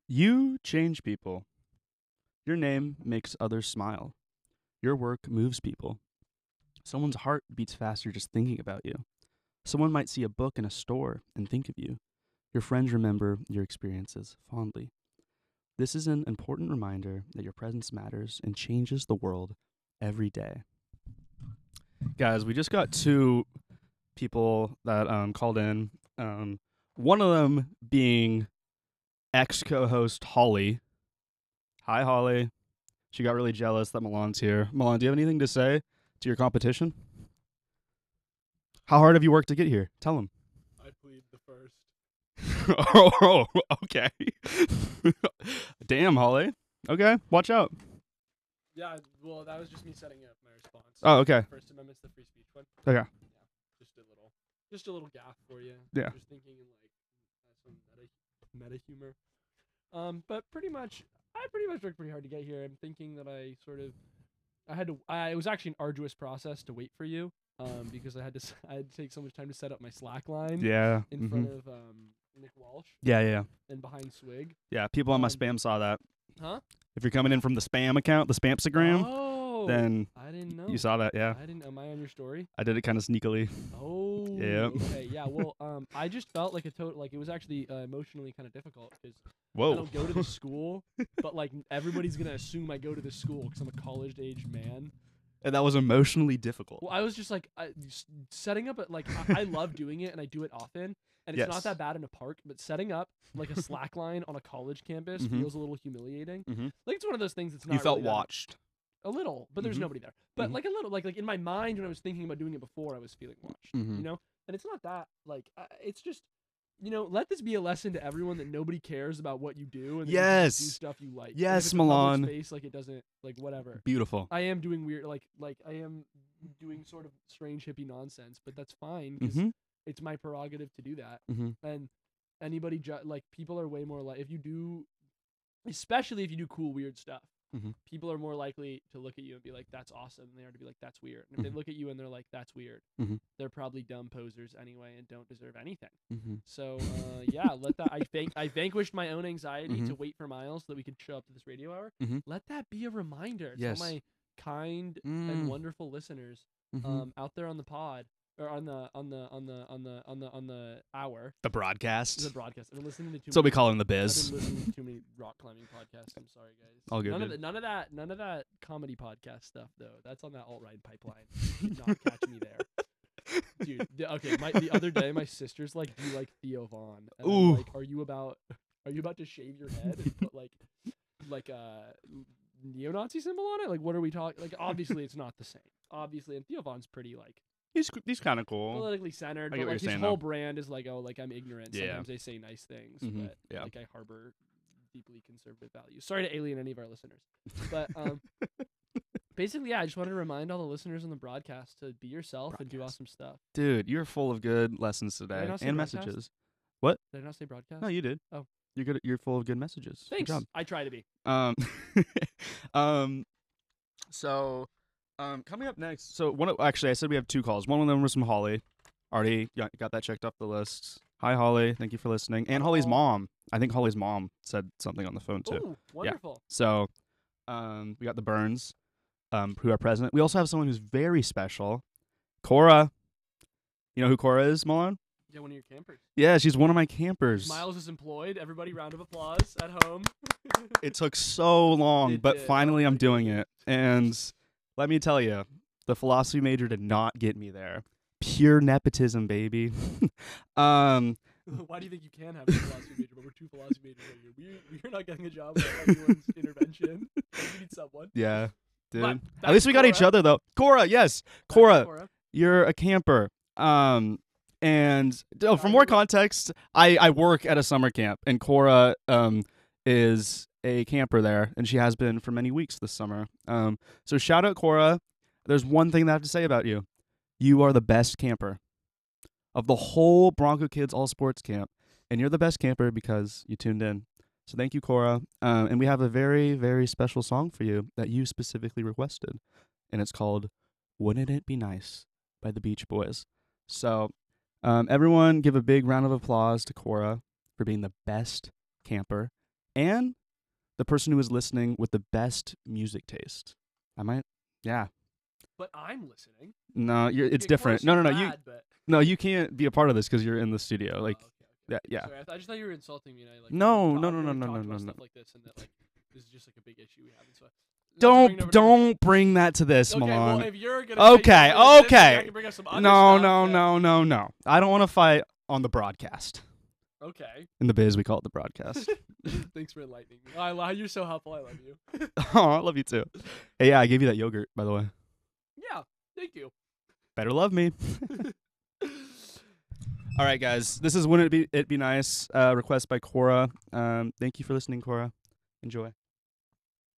You change people. Your name makes others smile. Your work moves people. Someone's heart beats faster just thinking about you. Someone might see a book in a store and think of you. Your friends remember your experiences fondly. This is an important reminder that your presence matters and changes the world every day. Guys, we just got two people that called in. One of them being ex co-host Holly. Hi, Holly. She got really jealous that Milan's here. Milan, do you have anything to say to your competition? How hard have you worked to get here? Tell him. I plead the first. Oh, okay. Damn, Holly. Okay, watch out. Yeah, well, that was just me setting up my response. Oh, okay. First Amendment's the free speech one. Okay. Yeah, just a little gaff for you. Yeah. Just thinking in like some meta humor. But I pretty much worked pretty hard to get here. I'm thinking that it was actually an arduous process to wait for you. Because I had to take so much time to set up my Slack line. Yeah. In front of Nick Walsh. Yeah. And behind Swig. Yeah, people on my spam saw that. Huh? If you're coming in from the spam account, the Spamstagram, then I didn't know. you saw that, yeah. I didn't. Am I on your story? I did it kind of sneakily. Oh. Yeah. Okay. Yeah. Well, I just felt like it was actually emotionally kind of difficult because I Whoa. don't go to the school, but like everybody's gonna assume I go to the school because I'm a college-aged man. And that was emotionally difficult. Well, I was just like setting up I love doing it and I do it often, and it's not Yes. that bad in a park, but setting up like a Slack line on a college campus Mhm. feels a little humiliating. Mhm. Like it's one of those things that's not. You felt really that- watched. A little, but there's Mhm. nobody there. But Mhm. like a little, like in my mind when I was thinking about doing it before, I was feeling watched. Mhm. You know, and it's not that it's just, let this be a lesson to everyone that nobody cares about what you do and that you can just do Yes. stuff you like. And if Yes, it's a public Milan. Space, like it doesn't, like whatever. Beautiful. I am doing weird, like I am doing sort of strange hippie nonsense, but that's fine because Mm-hmm. it's my prerogative to do that. Mm-hmm. And anybody people are way more like especially if you do cool weird stuff. Mhm. People are more likely to look at you and be like, "That's awesome," than they are to be like, "That's weird." And if they Mhm. look at you and they're like, "That's weird," Mhm. they're probably dumb posers anyway and don't deserve anything. Mm-hmm. So yeah, let that. I vanquished my own anxiety to Mhm. wait for Miles so that we could show up to this radio hour. Mhm. Let that be a reminder to Yes. all my kind Mm. and wonderful listeners Mhm. out there on the pod or on the hour. The broadcast. The broadcast. I've been listening to too That's what we many. call it in the I've biz. been listening to too many rock climbing podcasts. I'm sorry, guys. All good, None dude. of none of that comedy podcast stuff though. That's on that alt right pipeline. You did not catch me there, dude. The other day, my sister's like, "Do you like Theo Vaughn?" And I'm Ooh. like, "Are you about to shave your head and put like a neo-Nazi symbol on it? Like, what are we talking? Like, obviously, it's not the same. Obviously, and Theo Vaughn's pretty like He's kind of cool. politically centered, I get but what like his you're saying, whole though. brand is like, oh, like I'm ignorant. Yeah. Sometimes they say nice things, Mhm. but Yeah. like I harbor deeply conservative values. Sorry to alien any of our listeners, but basically, yeah, I just wanted to remind all the listeners on the broadcast to be yourself and do Broadcast. awesome stuff. Dude, you're full of good lessons I today not say and broadcast? messages. Did I not say broadcast? No, you did. Oh. You're good. You're full of good messages. Thanks. Good job. I try to be. So, coming up next. So actually, I said we have two calls. One of them was from Holly. Already got that checked off the list. Hi, Holly. Thank you for listening. And Holly's Aw. mom. I think Holly's mom said something on the phone too. Ooh, wonderful. So, we got the Burns, who are present. We also have someone who's very special, Cora. You know who Cora is, Milan? Yeah, one of your campers. Yeah, she's one of my campers. Miles is employed. Everybody, round of applause at home. It took so long, It but did. finally Oh I'm my doing goodness. it. And let me tell you, the philosophy major did not get me there. Pure nepotism, baby. Why do you think you can have a philosophy major, but we're two philosophy majors right here? We're not getting a job without anyone's intervention. Like, we need someone. Yeah, dude. But At that's least we got each Cora. other though. Cora, yes, Cora, you're a camper. And for more context, I work at a summer camp, and Cora is a camper there, and she has been for many weeks this summer. So shout out Cora. There's one thing that I have to say about you. You are the best camper of the whole Bronco Kids All Sports Camp, and you're the best camper because you tuned in. So thank you, Cora. And we have a very, very special song for you that you specifically requested, and it's called "Wouldn't It Be Nice" by the Beach Boys. So everyone give a big round of applause to Cora for being the best camper and the person who is listening with the best music taste. Yeah. But I'm listening. No, it's Get different. close, No, you're no, no. bad, but... You can't be a part of this because you're in the studio. Like, okay. yeah. Sorry, I just thought you were insulting me. And I, like, No, we no, talked- no, no, we no, talked no, about no, stuff no. like this, and that like this is just like a big issue we have. And so not to bring it over to the- Don't bring that to this, Okay, Milan. well, if you're gonna Okay, take it over to this, okay. I can bring up some other No, stuff no, that- no, no, no. I don't want to fight on the broadcast. Okay. In the biz, we call it the broadcast. Thanks for enlightening me. You're so helpful. I love you. Oh, I love you too. Hey, yeah, I gave you that yogurt, by the way. Yeah. Thank you. Better love me. All right, guys. This is Wouldn't It Be Nice? Request by Cora. Thank you for listening, Cora. Enjoy.